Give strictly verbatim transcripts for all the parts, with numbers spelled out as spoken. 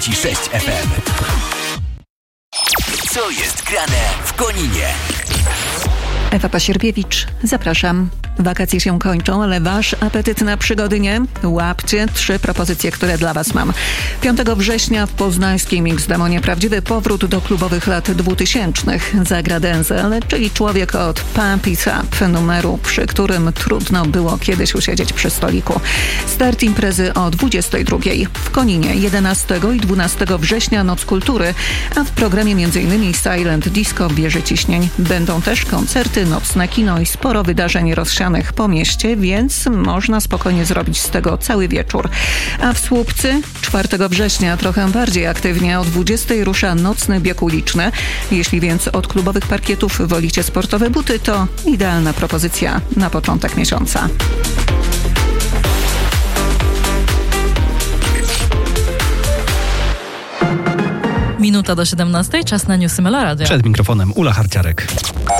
Trzeci sześć F M. Co jest grane w Koninie? Ewa Pasierbiewicz, zapraszam. Wakacje się kończą, ale wasz apetyt na przygody nie? Łapcie trzy propozycje, które dla was mam. piątego września w poznańskim Mix-Demonie prawdziwy powrót do klubowych lat dwutysięcznych. Zagra Denzel, czyli człowiek od Pump It Up, numeru, przy którym trudno było kiedyś usiedzieć przy stoliku. Start imprezy o dwudziestej drugiej. W Koninie jedenastego i dwunastego września Noc Kultury, a w programie m.in. Silent Disco w Wieży Ciśnień. Będą też koncerty, nocne kino i sporo wydarzeń rozsianych po mieście, więc można spokojnie zrobić z tego cały wieczór. A w Słupcy czwartego września trochę bardziej aktywnie o dwudziestej rusza nocny bieg uliczny. Jeśli więc od klubowych parkietów wolicie sportowe buty, to idealna propozycja na początek miesiąca. Minuta do siedemnastej, czas na newsy Melo Radio. Przed mikrofonem Ula Harciarek.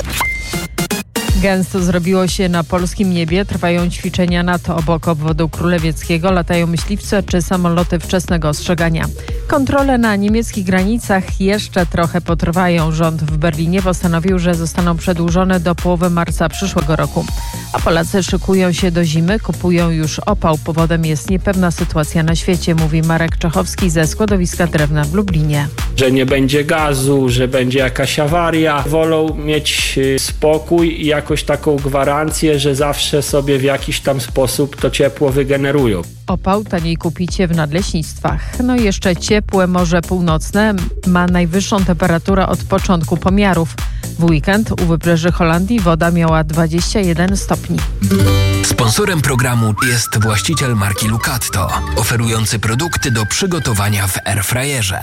Gęsto zrobiło się na polskim niebie. Trwają ćwiczenia NATO obok obwodu królewieckiego. Latają myśliwce czy samoloty wczesnego ostrzegania. Kontrole na niemieckich granicach jeszcze trochę potrwają. Rząd w Berlinie postanowił, że zostaną przedłużone do połowy marca przyszłego roku. A Polacy szykują się do zimy, kupują już opał. Powodem jest niepewna sytuacja na świecie, mówi Marek Czechowski ze składowiska drewna w Lublinie. Że nie będzie gazu, że będzie jakaś awaria. Wolą mieć spokój i jakoś taką gwarancję, że zawsze sobie w jakiś tam sposób to ciepło wygenerują. Opał taniej kupicie w nadleśnictwach. No i jeszcze ciepłe Morze Północne ma najwyższą temperaturę od początku pomiarów. W weekend u wybrzeży Holandii woda miała dwadzieścia jeden stopni. Sponsorem programu jest właściciel marki Lucatto, oferujący produkty do przygotowania w airfryerze.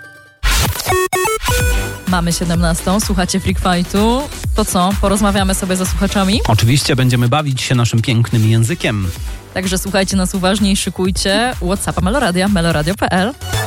Mamy siedemnastą, słuchacie Freak Fightu. To co, porozmawiamy sobie ze słuchaczami? Oczywiście będziemy bawić się naszym pięknym językiem. Także słuchajcie nas uważnie i szykujcie WhatsAppa Meloradia, meloradio kropka p l.